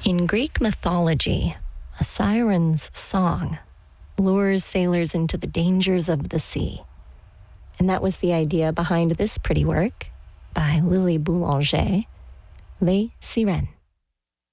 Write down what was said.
In Greek mythology, a siren's song lures sailors into the dangers of the sea. And that was the idea behind this pretty work by Lily Boulanger, Les Sirènes.